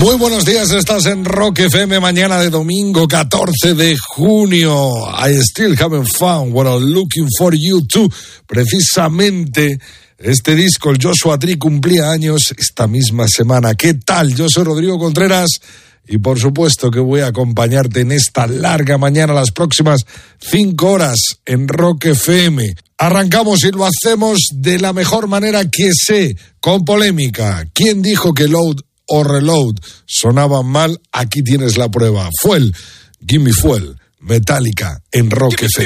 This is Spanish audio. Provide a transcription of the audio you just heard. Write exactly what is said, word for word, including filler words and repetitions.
Muy buenos días, estás en Rock F M, mañana de domingo catorce de junio. I still haven't found what I'm looking for you too. Precisamente este disco, el Joshua Tree, cumplía años esta misma semana. ¿Qué tal? Yo soy Rodrigo Contreras y por supuesto que voy a acompañarte en esta larga mañana, las próximas cinco horas en Rock F M. Arrancamos y lo hacemos de la mejor manera que sé, con polémica. ¿Quién dijo que Load o Reload sonaban mal? Aquí tienes la prueba. Fuel, Gimme Fuel, Metallica en Rock F M.